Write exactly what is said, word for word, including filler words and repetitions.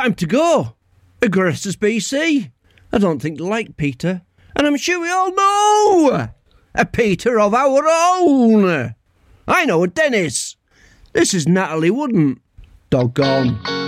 Time to go. Aggressors B C. I don't think they like Peter, and I'm sure we all know a Peter of our own. I know a Dennis. This is Natalie Wooden. Doggone.